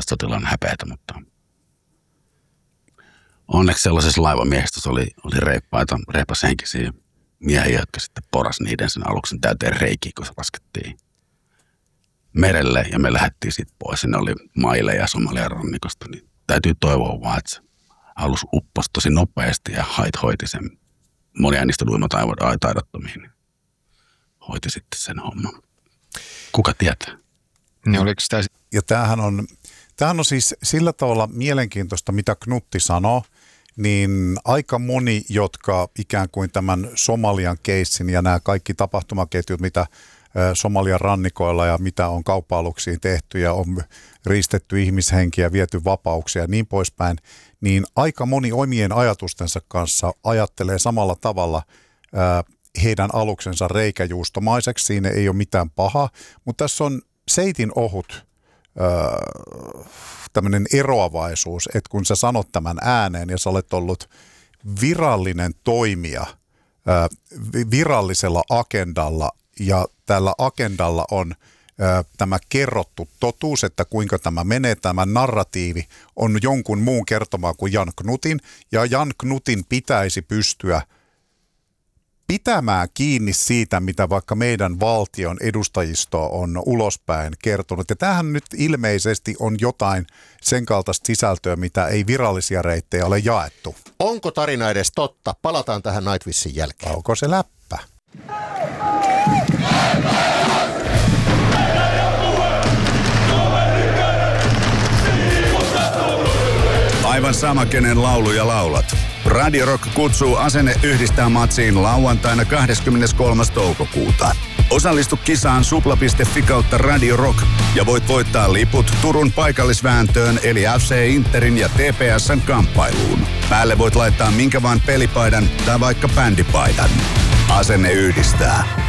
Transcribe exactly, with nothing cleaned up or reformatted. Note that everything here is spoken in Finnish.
sellaista sotilaan häpeätä, mutta onneksi sellaisessa laivamiehistössä oli, oli reippaita, reipashenkisiä miehiä, jotka sitten poras niiden sen aluksen täyteen reikiä, kun se laskettiin merelle ja me lähdettiin sitten pois. Ne oli Maille ja Somalian rannikosta, niin täytyy toivoa vaan, että se alus upposi tosi nopeasti ja hait hoiti sen. Monia niistä uimataidottomiin niin hoiti sitten sen homman. Kuka tietää? Niin oliko sitä... Ja tämähän on, tämähän on siis sillä tavalla mielenkiintoista, mitä Knutti sanoo, niin aika moni, jotka ikään kuin tämän Somalian keissin ja nämä kaikki tapahtumaketjut, mitä Somalian rannikoilla ja mitä on kauppa-aluksiin tehty ja on riistetty ihmishenkiä, viety vapauksia ja niin poispäin, niin aika moni omien ajatustensa kanssa ajattelee samalla tavalla ää, heidän aluksensa reikäjuustomaiseksi. Siinä ei ole mitään pahaa, mutta tässä on seitin ohut ää, tämmöinen eroavaisuus, että kun sä sanot tämän ääneen ja sä olet ollut virallinen toimija ää, virallisella agendalla ja tällä agendalla on ö, tämä kerrottu totuus, että kuinka tämä menee, tämä narratiivi on jonkun muun kertomaa kuin Jan Knutin, ja Jan Knutin pitäisi pystyä pitämään kiinni siitä, mitä vaikka meidän valtion edustajisto on ulospäin kertonut. Ja tämähän nyt ilmeisesti on jotain sen kaltaista sisältöä, mitä ei virallisia reittejä ole jaettu. Onko tarina edes totta? Palataan tähän Nightwishin jälkeen. Onko se läppä? Aivan sama, kenen lauluja laulat. Radio Rock kutsuu Asenne yhdistää matsiin lauantaina kahdeskymmeneskolmas toukokuuta. Osallistu kisaan supla piste fi kautta Radio Rock ja voit voittaa liput Turun paikallisvääntöön eli F C Interin ja T P S:n kamppailuun. Päälle voit laittaa minkä vaan pelipaidan tai vaikka bändipaidan. Asenne yhdistää.